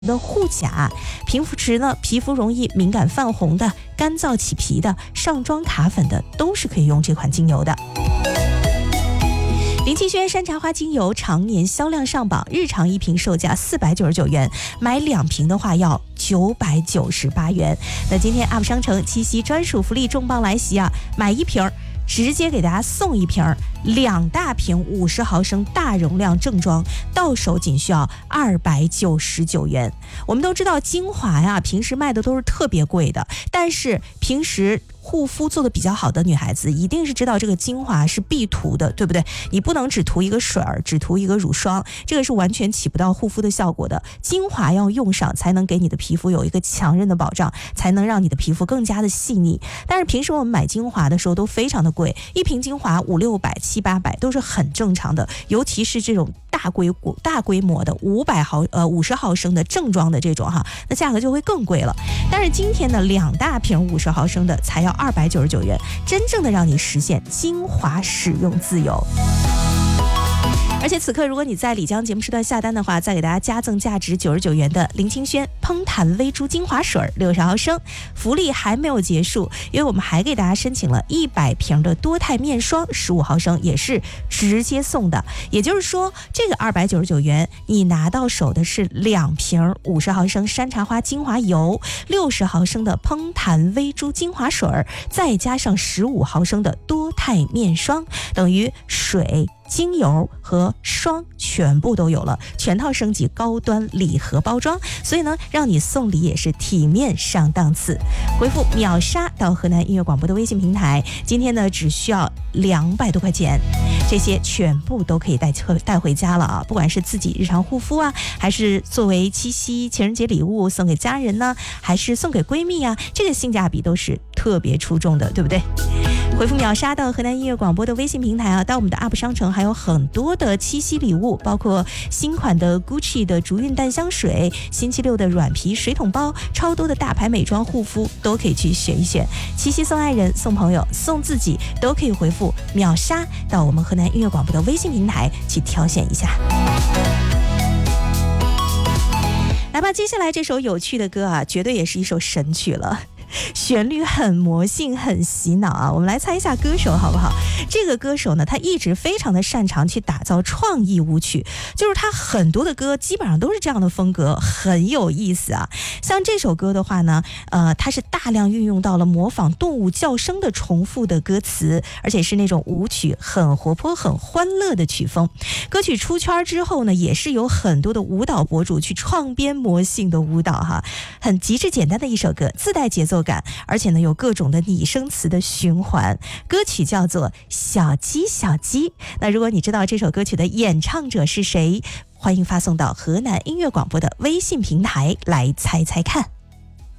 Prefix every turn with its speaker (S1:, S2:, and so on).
S1: 的护甲，平时呢皮肤容易敏感泛红的、干燥起皮的、上妆卡粉的，都是可以用这款精油的。林清轩山茶花精油常年销量上榜，日常一瓶售价499元，买2瓶的话要998元。那今天 UP 商城七夕专属福利重磅来袭啊！买1瓶直接给大家送1瓶2大瓶50毫升大容量正装，到手仅需要299元。我们都知道精华呀，平时卖的都是特别贵的，但是平时护肤做的比较好的女孩子一定是知道这个精华是必涂的，对不对？你不能只涂一个水儿，只涂一个乳霜，这个是完全起不到护肤的效果的。精华要用上，才能给你的皮肤有一个强韧的保障，才能让你的皮肤更加的细腻。但是平时我们买精华的时候都非常的贵，一瓶精华500、600、700、800都是很正常的，尤其是这种大规模的50毫升的正装的这种哈，那价格就会更贵了。但是今天呢，2大瓶50毫升的才要299元，真正的让你实现精华使用自由。而且此刻如果你在李江节目时段下单的话，再给大家加赠价值99元的林清轩烹弹微珠精华水60毫升，福利还没有结束，因为我们还给大家申请了100瓶的多肽面霜15毫升，也是直接送的。也就是说这个299元你拿到手的是2瓶50毫升山茶花精华油，60毫升的烹弹微珠精华水，再加上15毫升的多肽面霜，等于水、精油和霜全部都有了，全套升级高端礼盒包装，所以呢让你送礼也是体面上档次。回复秒杀到河南音乐广播的微信平台，今天呢只需要200多块钱，这些全部都可以带回家了啊！不管是自己日常护肤啊，还是作为七夕情人节礼物送给家人呢，还是送给闺蜜啊，这个性价比都是特别出众的，对不对？回复秒杀到河南音乐广播的微信平台啊，到我们的 UP 商城还有很多的七夕礼物，包括新款的 Gucci 的竹韵淡香水、星期六的软皮水桶包，超多的大牌美妆护肤都可以去选一选。七夕送爱人、送朋友、送自己，都可以回复秒杀到我们河南音乐广播的微信平台去挑选一下。来吧，接下来这首有趣的歌啊，绝对也是一首神曲了。旋律很魔性，很洗脑啊！我们来猜一下歌手好不好？这个歌手呢，他一直非常的擅长去打造创意舞曲，就是他很多的歌基本上都是这样的风格，很有意思啊。像这首歌的话呢，它是大量运用到了模仿动物叫声的重复的歌词，而且是那种舞曲很活泼、很欢乐的曲风。歌曲出圈之后呢，也是有很多的舞蹈博主去创编魔性的舞蹈哈，很极致简单的一首歌，自带节奏感，而且呢有各种的拟声词的循环。歌曲叫做小鸡小鸡。那如果你知道这首歌曲的演唱者是谁，欢迎发送到河南音乐广播的微信平台来猜猜看。